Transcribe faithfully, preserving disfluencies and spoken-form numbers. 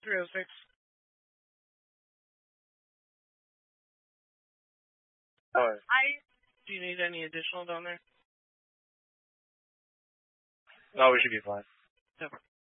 three oh six. Oh, I. Do you need any additional down there? no, we should be fine. No.